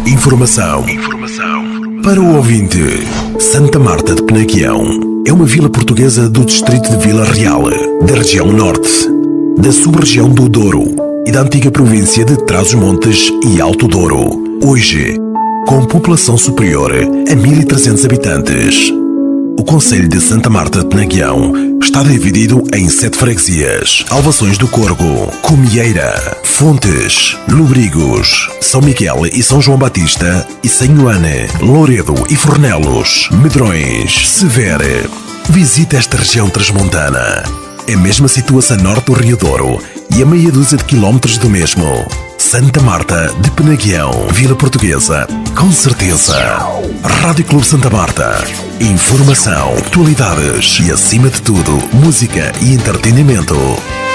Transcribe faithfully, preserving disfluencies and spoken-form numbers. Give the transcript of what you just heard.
Informação. Informação. Para o ouvinte, Santa Marta de Penaguião é uma vila portuguesa do distrito de Vila Real, da região norte, da sub-região do Douro e da antiga província de Trás-os-Montes e Alto Douro. Hoje, com população superior a mil e trezentos habitantes. O concelho de Santa Marta de Penaguião está dividido em sete freguesias: Alvações do Corgo, Comieira, Fontes, Lobrigos, São Miguel e São João Batista e Sanhoane, Loredo e Fornelos, Medrões, Severe. Visite esta região transmontana. É mesmo situa-se a norte do Rio Douro e a meia dúzia de quilómetros do mesmo. Santa Marta de Penaguião, Vila Portuguesa, com certeza. Rádio Clube Santa Marta. Informação, atualidades e, acima de tudo, música e entretenimento.